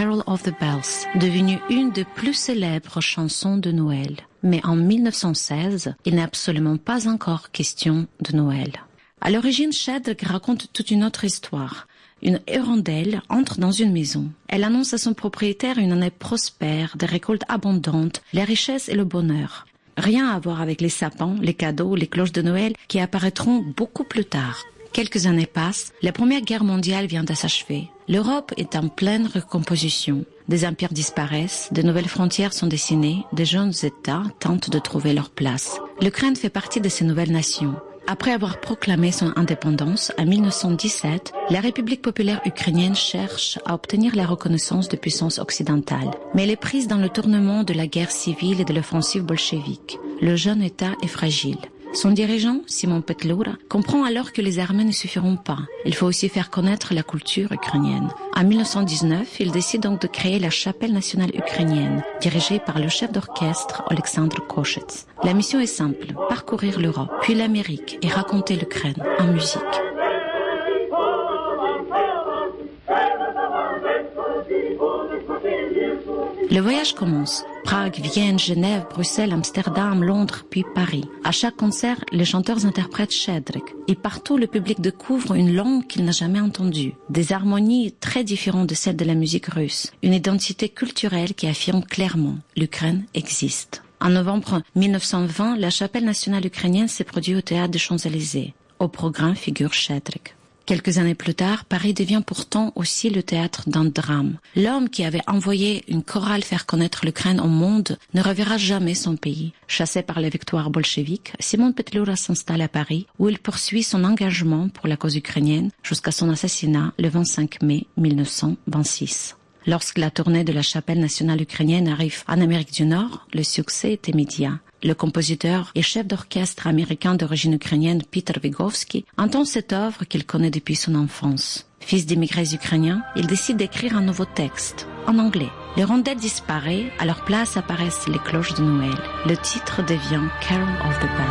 Carol of the Bells, devenue une des plus célèbres chansons de Noël. Mais en 1916, il n'est absolument pas encore question de Noël. À l'origine, Shadrach raconte toute une autre histoire. Une hirondelle entre dans une maison. Elle annonce à son propriétaire une année prospère, des récoltes abondantes, la richesse et le bonheur. Rien à voir avec les sapins, les cadeaux, les cloches de Noël qui apparaîtront beaucoup plus tard. Quelques années passent, la Première Guerre mondiale vient de s'achever. L'Europe est en pleine recomposition. Des empires disparaissent, de nouvelles frontières sont dessinées, de jeunes États tentent de trouver leur place. L'Ukraine fait partie de ces nouvelles nations. Après avoir proclamé son indépendance, en 1917, la République populaire ukrainienne cherche à obtenir la reconnaissance de puissance occidentale. Mais elle est prise dans le tournement de la guerre civile et de l'offensive bolchevique. Le jeune État est fragile. Son dirigeant, Simon Petlura, comprend alors que les armées ne suffiront pas. Il faut aussi faire connaître la culture ukrainienne. En 1919, il décide donc de créer la Chapelle nationale ukrainienne, dirigée par le chef d'orchestre Alexandre Koshetz. La mission est simple, parcourir l'Europe, puis l'Amérique et raconter l'Ukraine en musique. Le voyage commence. Prague, Vienne, Genève, Bruxelles, Amsterdam, Londres, puis Paris. À chaque concert, les chanteurs interprètent Shadrach. Et partout, le public découvre une langue qu'il n'a jamais entendue. Des harmonies très différentes de celles de la musique russe. Une identité culturelle qui affirme clairement « l'Ukraine existe ». En novembre 1920, la Chapelle nationale ukrainienne s'est produite au théâtre des Champs-Élysées. Au programme figure Shadrach. Quelques années plus tard, Paris devient pourtant aussi le théâtre d'un drame. L'homme qui avait envoyé une chorale faire connaître l'Ukraine au monde ne reverra jamais son pays. Chassé par la victoire bolchevique, Simon Petlura s'installe à Paris où il poursuit son engagement pour la cause ukrainienne jusqu'à son assassinat le 25 mai 1926. Lorsque la tournée de la Chapelle nationale ukrainienne arrive en Amérique du Nord, le succès est immédiat. Le compositeur et chef d'orchestre américain d'origine ukrainienne Peter Vygotsky entend cette œuvre qu'il connaît depuis son enfance. Fils d'immigrés ukrainiens, il décide d'écrire un nouveau texte, en anglais. L'hirondelle disparaît, à leur place apparaissent les cloches de Noël. Le titre devient Carol of the Bells.